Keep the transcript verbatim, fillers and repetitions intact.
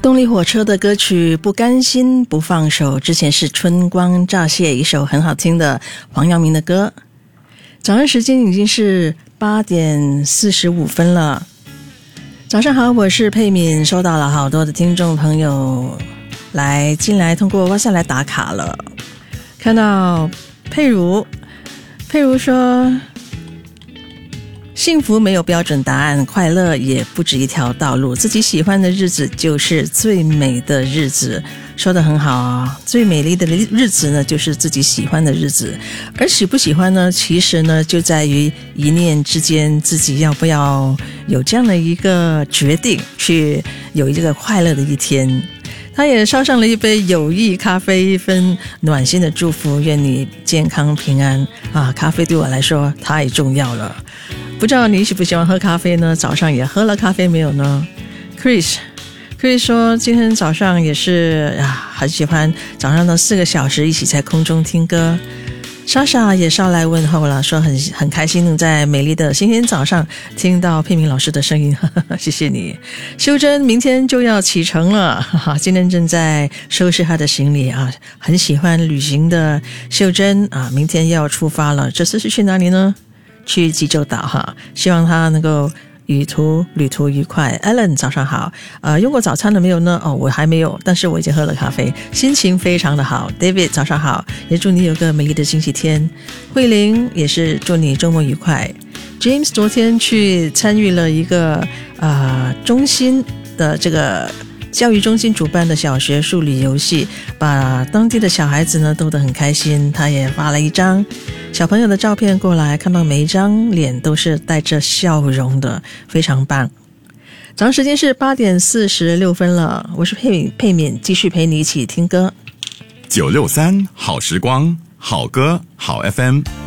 动力火车的歌曲不甘心不放手，之前是春光乍泄，一首很好听的黄阳明的歌。早上时间已经是八点四十五分了。早上好，我是佩敏，收到了好多的听众朋友来进来通过 WhatsApp 来打卡了。看到佩如，佩如说幸福没有标准答案，快乐也不止一条道路，自己喜欢的日子就是最美的日子。说得很好啊，最美丽的日子呢就是自己喜欢的日子，而喜不喜欢呢，其实呢就在于一念之间，自己要不要有这样的一个决定，去有一个快乐的一天。他也烧上了一杯友谊咖啡，一份暖心的祝福，愿你健康平安啊！咖啡对我来说太重要了，不知道你喜不喜欢喝咖啡呢？早上也喝了咖啡没有呢？ Chris Chris 说今天早上也是啊，很喜欢早上的四个小时一起在空中听歌。莎莎也上来问候了，说很很开心能在美丽的星期天早上听到佩明老师的声音，呵呵，谢谢你。秀珍明天就要启程了，哈哈，今天正在收拾她的行李啊，很喜欢旅行的秀珍啊，明天要出发了，这次是去哪里呢？去济州岛哈，希望她能够旅途旅途愉快。 Alan 早上好，呃，用过早餐了没有呢？哦，我还没有，但是我已经喝了咖啡，心情非常的好。 David 早上好，也祝你有个美丽的星期天。慧玲也是祝你周末愉快。 James 昨天去参与了一个呃中心的这个教育中心主办的小学数理游戏，把当地的小孩子呢逗得很开心，他也发了一张小朋友的照片过来，看到每一张脸都是带着笑容的，非常棒。早上时间是八点四十六分了，我是佩佩敏，继续陪你一起听歌。 九六三好时光，好歌好 F M。